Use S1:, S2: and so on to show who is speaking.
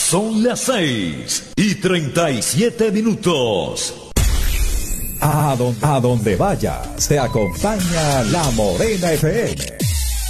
S1: Son las 6:37.
S2: A donde vayas, te acompaña La Morena FM.